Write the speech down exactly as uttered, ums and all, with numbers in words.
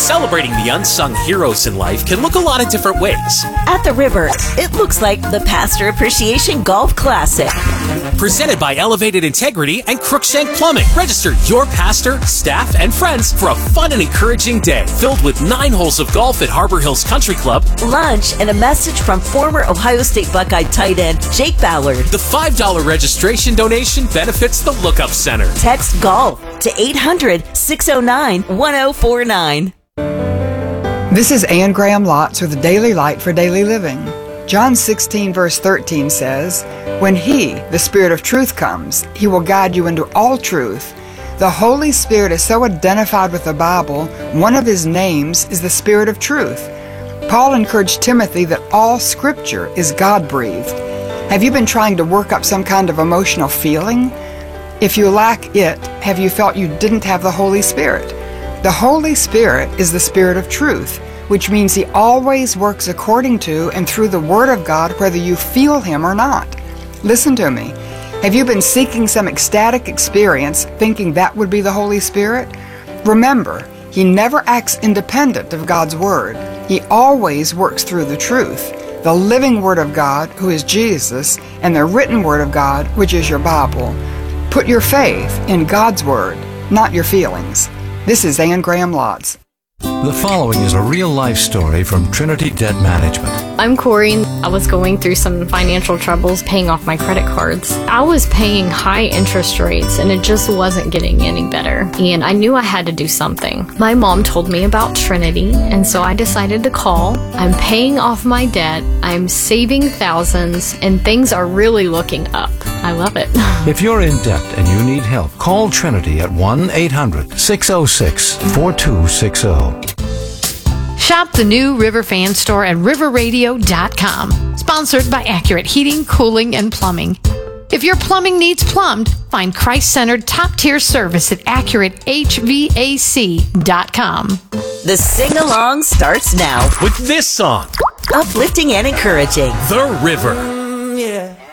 Celebrating the unsung heroes in life can look a lot of different ways. At the River, it looks like the Pastor Appreciation Golf Classic. Presented by Elevated Integrity and Crookshank Plumbing. Register your pastor, staff, and friends for a fun and encouraging day filled with nine holes of golf at Harbor Hills Country Club, lunch, and a message from former Ohio State Buckeye tight end Jake Ballard. The five dollar registration donation benefits the Lookup Center. Text GOLF to eight hundred, six oh nine, one oh four nine. This is Ann Graham Lotz with the Daily Light for Daily Living. John sixteen verse thirteen says, "When He, the Spirit of truth, comes, He will guide you into all truth." The Holy Spirit is so identified with the Bible, one of His names is the Spirit of truth. Paul encouraged Timothy that all Scripture is God-breathed. Have you been trying to work up some kind of emotional feeling? If you lack it, have you felt you didn't have the Holy Spirit? The Holy Spirit is the Spirit of truth, which means He always works according to and through the Word of God whether you feel Him or not. Listen to me. Have you been seeking some ecstatic experience thinking that would be the Holy Spirit? Remember, He never acts independent of God's Word. He always works through the truth, the living Word of God, who is Jesus, and the written Word of God, which is your Bible. Put your faith in God's Word, not your feelings. This is Ann Graham Lotz. The following is a real-life story from Trinity Debt Management. I'm Corey. I was going through some financial troubles paying off my credit cards. I was paying high interest rates and it just wasn't getting any better. And I knew I had to do something. My mom told me about Trinity, and so I decided to call. I'm paying off my debt, I'm saving thousands, and things are really looking up. I love it. If you're in debt and you need help, call Trinity at one eight hundred, six oh six, four two six oh. Shop the new River Fan Store at river radio dot com. Sponsored by Accurate Heating, Cooling, and Plumbing. If your plumbing needs plumbed, find Christ-centered top-tier service at accurate h v a c dot com. The sing-along starts now with this song. Uplifting and encouraging. The River. Mm, yeah.